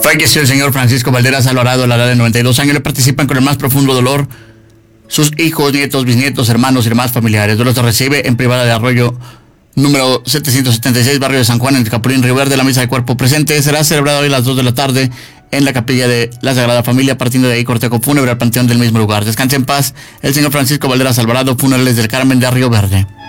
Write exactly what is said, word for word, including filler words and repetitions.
Falleció el señor Francisco Valderas Alvarado a la edad de noventa y dos años. Le participan con el más profundo dolor sus hijos, nietos, bisnietos, hermanos y demás familiares. Dolor se recibe en privada de Arroyo, número setecientos setenta y seis, barrio de San Juan, en el Capulín, Río Verde. La misa de cuerpo presente será celebrada hoy a las dos de la tarde en la capilla de la Sagrada Familia. Partiendo de ahí, cortejo fúnebre al panteón del mismo lugar. Descanse en paz el señor Francisco Valderas Alvarado, Funerales del Carmen de Río Verde.